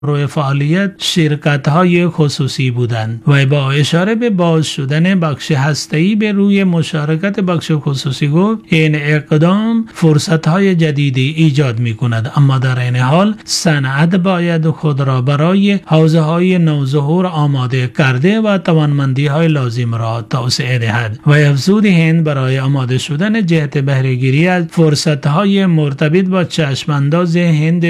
روی فعالیت شرکت‌های خصوصی بودند و با اشاره به باز شدن بخش هسته‌ای به روی مشارکت بخش خصوصی گفت این اقدام فرصت‌های جدیدی ایجاد می‌کند، اما در این حال صنعت باید خود را برای حوزه‌های نوظهور آماده کرده و توانمندی‌های لازم را توسعه دهد و افزود هند برای آماده شدن جهت بهره‌گیری از فرصت‌های مرتبط با چشم‌انداز هند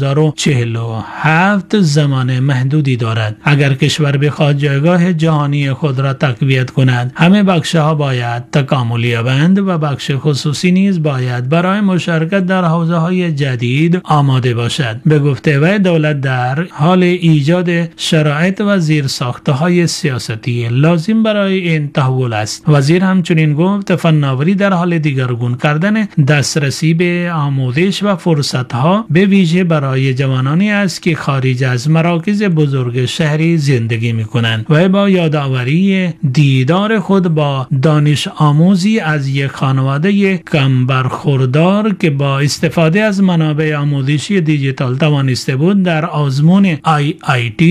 2047 زمان محدودی دارد. اگر کشور بخواد جایگاه جهانی خود را تقویت کند، همه بخش‌ها باید تکامل یابند و بخش خصوصی نیز باید برای مشارکت در حوزه‌های جدید آماده باشد. به گفته وی دولت در حال ایجاد شرایط و زیرساخت‌های سیاستی لازم برای این تحول است. وزیر همچنین گفت فناوری در حال دیگرگون کردن دسترسی به آموزش و فرصت‌ها به ویژه برای جوانانی است که خارج از مراکز بزرگ شهری زندگی می‌کنند و با یادآوری دیدار خود با دانش آموزی از یک خانواده کم برخوردار که با استفاده از منابع آموزشی دیجیتال توانسته بود در آزمون IIT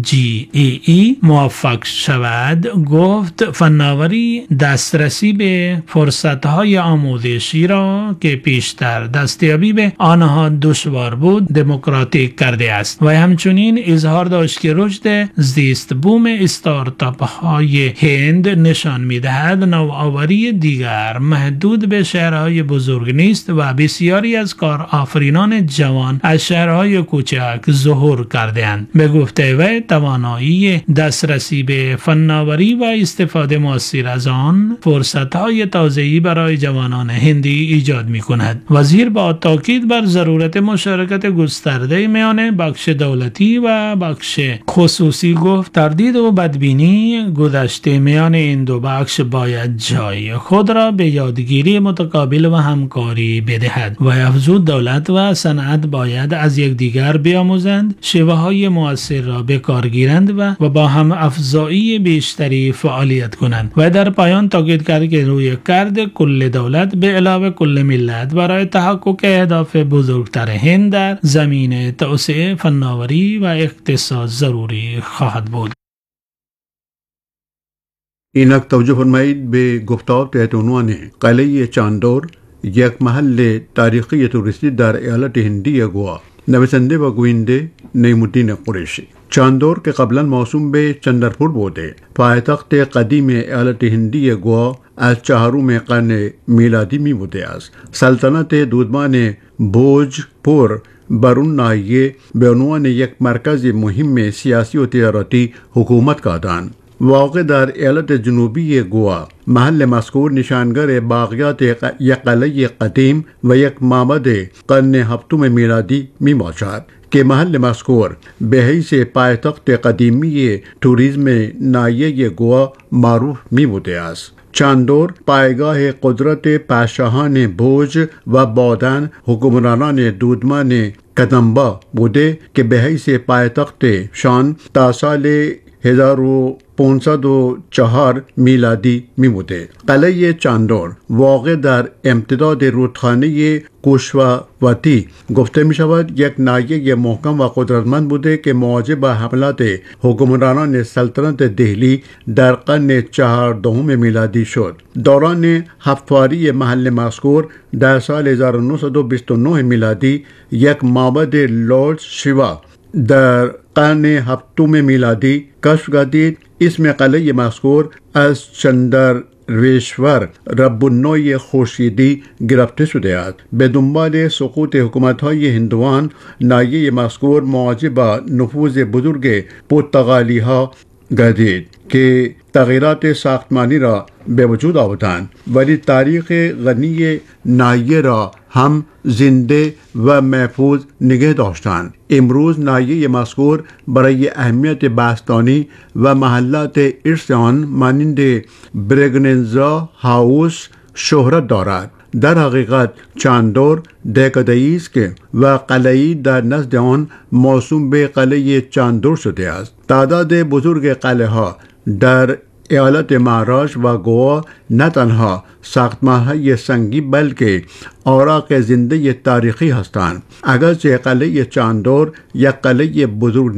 JEE موفق شود، گفت فناوری دسترسی به فرصت‌های آموزشی را که پیشتر دستیابی به آنها دشوار بود دموکراتیک کرده است و همچنین اظهار داشت که رشد زیست بوم استارتاپ های هند نشان می‌دهد نوآوری دیگر محدود به شهرهای بزرگ نیست و بسیاری از کارآفرینان جوان از شهرهای کوچک ظهور کرده‌اند. به گفته وی توانایی دسترسی به فناوری و استفاده مؤثر از آن فرصت‌های تازه‌ای برای جوانان هندی ایجاد می‌کند. وزیر با تاکید بر ضرورت مشارکت گسترده میان بخش دولتی و بخش خصوصی گفت تردید و بدبینی گذشته میان این دو بخش باید جای خود را به یادگیری متقابل و همکاری بدهد و افزود دولت و صنعت باید از یکدیگر بیاموزند، شیوه‌های مؤثر را به کار گیرند و با هم افزایی بیشتری فعالیت کنند و در پایان تاکید کرد که روی کرد کل دولت به علاوه کل ملت برای تحقق اهداف بزرگتر هند در زمینه توسعه فناوری و اقتصاد ضروری خواهد بود. اینک توجه فرمایید به گفتار تحت عنوان قلعه چاندور، یک محل تاریخی توریستی در ایالت هندی گوا، نویسنده و گوینده نعیم‌الدین قریشی. چاندور که قبلا موسوم به چندرپور بوده، پایتخت قدیم ایالت هندی گوا از 4 قرن میلادی می بوده است. سلطنت دودمان بھوجپور بر اون ناحیه به عنوان یک مرکز مهم سیاسی و تجارتی حکومت کردند. واقع در ایالت جنوبی گوا، محل مذکور نشانگر باقیات یک قلعه قدیم و یک معبد قرن 7 میلادی می باشد که محل مذکور به حیث پایتخت قدیمی توریسم ناحیه گوا معروف می بوده است. چاندور پایگاه قدرت پادشاهان بھوج و بعداً حکمرانان دودمان کدمبا بوده که به حیث پایتخت شان تا سال 1504 میلادی می بوده. قلعه چاندور واقع در امتداد رودخانه کوشواوتی گفته می شود یک ناحیه محکم و قدرتمند بوده که مواجه با حملات حکمرانان سلطنت دهلی در قرن 14 میلادی شد. دوران هفتواری محل مذکور در سال 1929 میلادی یک معبد لورد شیوا در قرن 7 میلادی کشف گردید. اسم قلعه مذکور از چندرویشور رب النوع خورشیدی گرفته شده است. به دنبال سقوط حکومت‌های هندوان، ناحیه مذکور مواجه با نفوذ بزرگ پرتغالی ها گردید که تغییرات ساختمانی را به وجود آوردند، ولی تاریخ غنی ناحیه را هم زنده و محفوظ نگه داشتند. امروز ناحیه مذکور برای اهمیت باستانی و محلات ارث آن مانند برگنزا هاوس شهرت دارد. در حقیقت چاندور دهکده‌ای است که و قلعه‌ای در نزد آن موسوم به قلعه چاندور شده است. تعداد بزرگ قلعه ها در ایالت مهاراشتر و گوا نه تنها ساختمان‌های سنگی بلکه اوراق زنده تاریخی هستند. اگرچه قلعه چاندور یک قلعه بزرگ